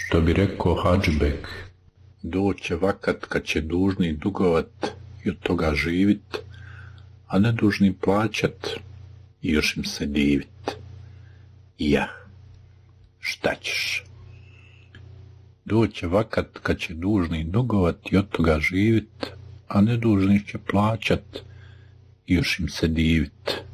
Što bi rekao Hadžibek, doće vakat kad će dužni dugovat i od toga živit, a nedužni plaćat i još im se divit. Ja, šta ćeš? Doće vakat kad će dužni dugovat i od toga živit, a nedužni će plaćat i još im se divit.